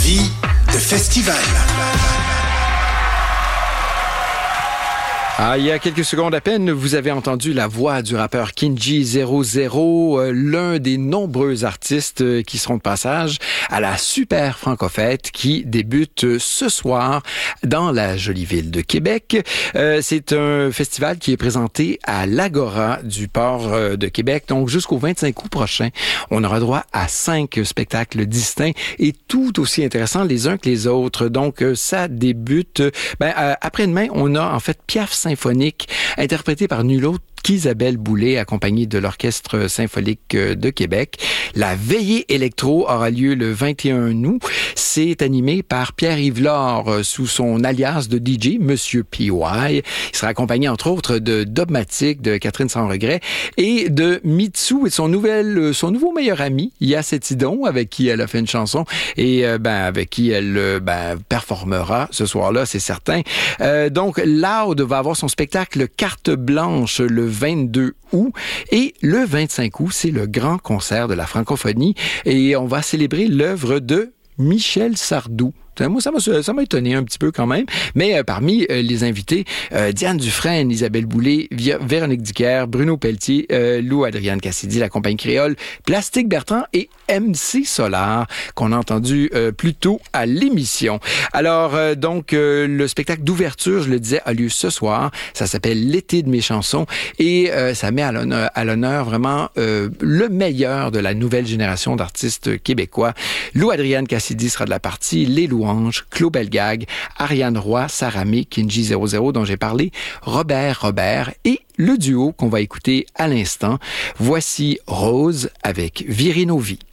Vie de festival. Il y a quelques secondes à peine, vous avez entendu la voix du rappeur Kinji 00, l'un des nombreux artistes qui seront de passage à la Super Franco-Fête qui débute ce soir dans la jolie ville de Québec. C'est un festival qui est présenté à l'Agora du port de Québec. Donc, jusqu'au 25 août prochain, on aura droit à 5 spectacles distincts et tout aussi intéressants les uns que les autres. Donc, ça débute... après-demain, on a en fait Piaf symphonique, interprété par nul autre qu'Isabelle Boulay, accompagnée de l'Orchestre symphonique de Québec. La veillée électro aura lieu le 21 août. C'est animé par Pierre-Yves Laure sous son alias de DJ, Monsieur PY. Il sera accompagné, entre autres, de Dogmatic, de Catherine Sans Regret, et de Mitsu et son nouveau meilleur ami, Yacetidon, avec qui elle a fait une chanson et avec qui elle performera ce soir-là, c'est certain. Donc, Loud va avoir son spectacle Carte Blanche le 22 août. Et le 25 août, c'est le grand concert de la francophonie. Et on va célébrer l'œuvre de Michel Sardou. Moi, ça m'a étonné un petit peu quand même. Mais parmi les invités, Diane Dufresne, Isabelle Boulay, Véronique Dicker, Bruno Pelletier, Lou Adrienne Cassidy, la compagnie créole, Plastique Bertrand et MC Solar, qu'on a entendu plus tôt à l'émission. Alors, le spectacle d'ouverture, je le disais, a lieu ce soir. Ça s'appelle L'été de mes chansons et ça met à l'honneur vraiment le meilleur de la nouvelle génération d'artistes québécois. Lou Adrienne Cassidy sera de la partie, Les Louanges, Claude Belgag, Ariane Roy, Sarah May, Kinji 00 dont j'ai parlé, Robert et le duo qu'on va écouter à l'instant. Voici Rose avec Virinovi.